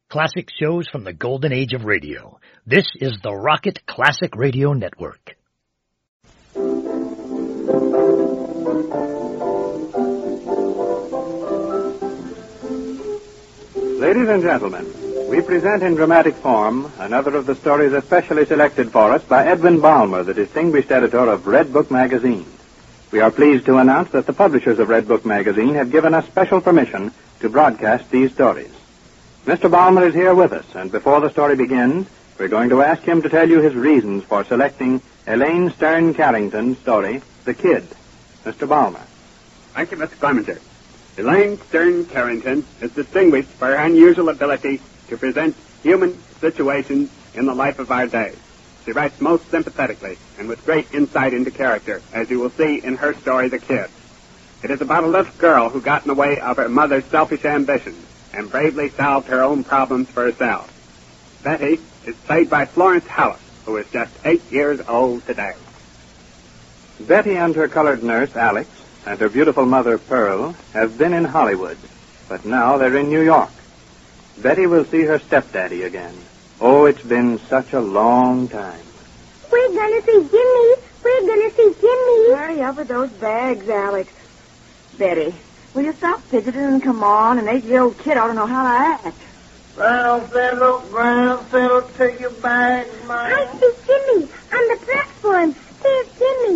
Classic shows from the golden age of radio. This is the Rocket Classic Radio Network. Ladies and gentlemen, we present in dramatic form another of the stories especially selected for us by Edwin Balmer, the distinguished editor of Red Book magazine. We are pleased to announce that the publishers of Red Book magazine have given us special permission to broadcast these stories. Mr. Balmer is here with us, and before the story begins, we're going to ask him to tell you his reasons for selecting Elaine Stern Carrington's story, The Kid. Mr. Balmer. Thank you, Mr. Clemenger. Elaine Stern Carrington is distinguished for her unusual ability to present human situations in the life of our day. She writes most sympathetically and with great insight into character, as you will see in her story, The Kid. It is about a little girl who got in the way of her mother's selfish ambitions and bravely solved her own problems for herself. Betty is played by Florence Hallis, who is just 8 years old today. Betty and her colored nurse, Alex, and her beautiful mother, Pearl, have been in Hollywood, but now they're in New York. Betty will see her stepdaddy again. Oh, it's been such a long time. We're gonna see Jimmy. We're gonna see Jimmy. Hurry up with those bags, Alex. Betty, will you stop fidgeting and come on? An 8-year-old kid ought to know how to act. Brown fellow, take your bags, man. I see Jimmy on the platform. There's Jimmy.